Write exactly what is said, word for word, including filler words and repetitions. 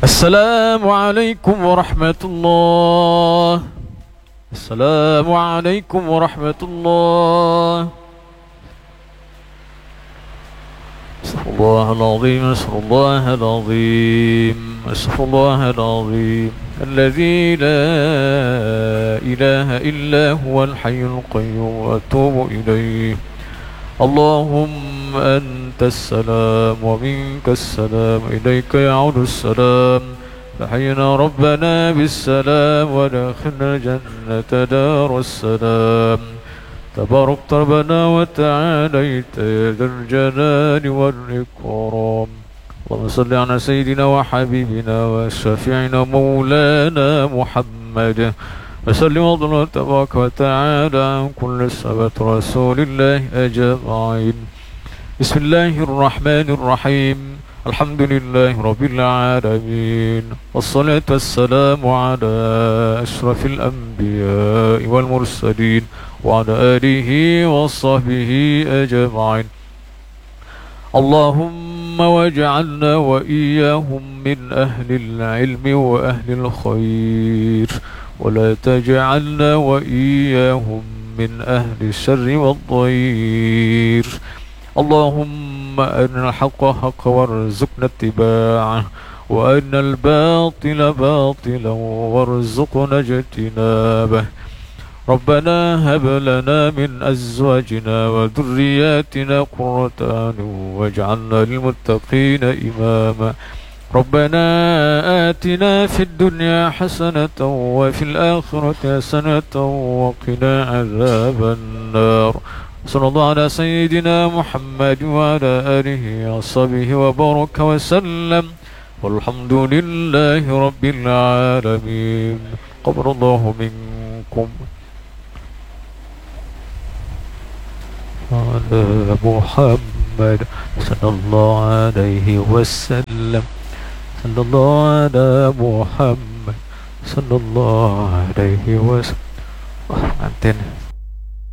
السلام عليكم ورحمة الله. السلام عليكم ورحمة الله. استغفر الله العظيم، استغفر الله العظيم، استغفر الله العظيم الذي لا إله إلا هو الحي القيوم وأتوب إليه. اللهم أنت السلام ومنك السلام، إليك يعود السلام. فحينا ربنا بالسلام ودخلنا الجنة دار السلام. تباركت ربنا وتعاليت يا ذا الجلال والإكرام. اللهم صل على سيدنا وحبيبنا وشفيعنا مولانا محمد وسلم الله تبارك وتعالى عن كل صحابة رسول الله أجمعين. بسم الله الرحمن الرحيم. الحمد لله رب العالمين، والصلاة والسلام على أشرف الأنبياء والمرسلين وعلى آله وصحبه أجمعين. اللهم واجعلنا وإياهم من أهل العلم وأهل الخير، ولا تجعلنا وإياهم من أهل الشر والضير. اللهم أرنا الحق حقا وارزقنا اتباعه، وأرنا الباطل باطلا وارزقنا اجتنابه. ربنا هب لنا من أزواجنا وذرياتنا قرة أعين واجعلنا للمتقين إماما. ربنا آتنا في الدنيا حسنة وفي الآخرة حسنة وقنا عذاب النار. صلى الله على سيدنا محمد وعلى آله وصحبه وبارك وسلم، والحمد لله رب العالمين. قبل الله منكم على محمد صلى الله عليه وسلم. صلى الله على محمد صلى الله عليه وسلم. Oh, mantin.